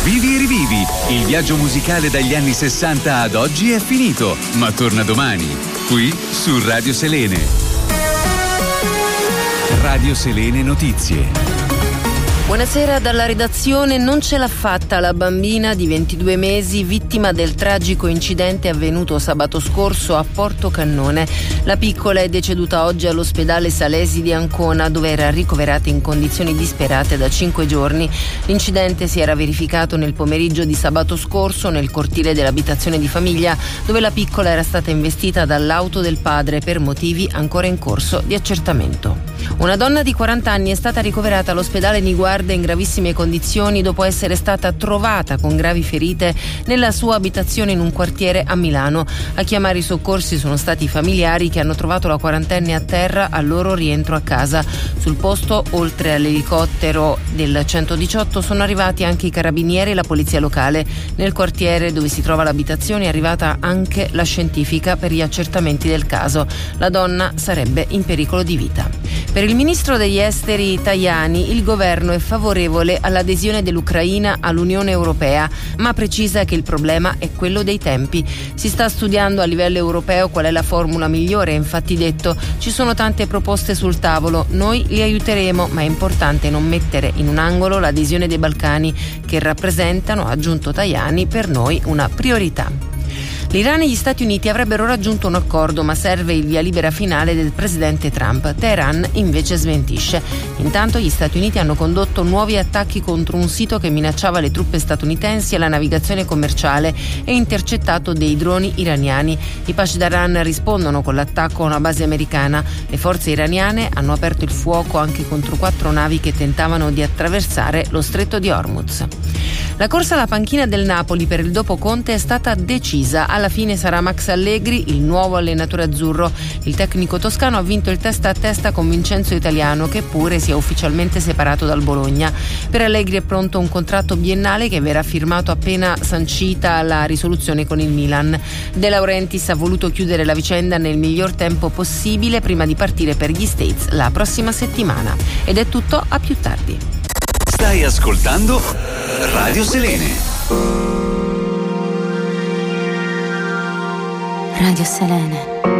Vivi e rivivi, il viaggio musicale dagli anni 60 ad oggi è finito, ma torna domani, qui su Radio Selene. Radio Selene Notizie. Buonasera dalla redazione. Non ce l'ha fatta la bambina di 22 mesi vittima del tragico incidente avvenuto sabato scorso a Porto Cannone. La piccola è deceduta oggi all'ospedale Salesi di Ancona, dove era ricoverata in condizioni disperate da 5 giorni. L'incidente si era verificato nel pomeriggio di sabato scorso nel cortile dell'abitazione di famiglia, dove la piccola era stata investita dall'auto del padre per motivi ancora in corso di accertamento. Una donna di 40 anni è stata ricoverata all'ospedale Niguarda in gravissime condizioni dopo essere stata trovata con gravi ferite nella sua abitazione in un quartiere a Milano. A chiamare i soccorsi sono stati i familiari che hanno trovato la quarantenne a terra al loro rientro a casa. Sul posto, oltre all'elicottero del 118, sono arrivati anche i carabinieri e la polizia locale. Nel quartiere dove si trova l'abitazione è arrivata anche la scientifica per gli accertamenti del caso. La donna sarebbe in pericolo di vita. Per il ministro degli esteri Tajani, il governo è favorevole all'adesione dell'Ucraina all'Unione Europea, ma precisa che il problema è quello dei tempi. Si sta studiando a livello europeo qual è la formula migliore, infatti detto: ci sono tante proposte sul tavolo, noi li aiuteremo, ma è importante non mettere in un angolo l'adesione dei Balcani, che rappresentano, ha aggiunto Tajani, per noi una priorità. L'Iran e gli Stati Uniti avrebbero raggiunto un accordo, ma serve il via libera finale del presidente Trump. Teheran invece smentisce. Intanto gli Stati Uniti hanno condotto nuovi attacchi contro un sito che minacciava le truppe statunitensi e la navigazione commerciale e intercettato dei droni iraniani. I Pasdaran rispondono con l'attacco a una base americana. Le forze iraniane hanno aperto il fuoco anche contro 4 navi che tentavano di attraversare lo stretto di Hormuz. La corsa alla panchina del Napoli per il dopo Conte è stata decisa. Alla fine sarà Max Allegri il nuovo allenatore azzurro. Il tecnico toscano ha vinto il testa a testa con Vincenzo Italiano, che pure si è ufficialmente separato dal Bologna. Per Allegri è pronto un contratto biennale che verrà firmato appena sancita la risoluzione con il Milan. De Laurentiis ha voluto chiudere la vicenda nel miglior tempo possibile prima di partire per gli States la prossima settimana. Ed è tutto, a più tardi. Stai ascoltando Radio Selene. Radio Selene.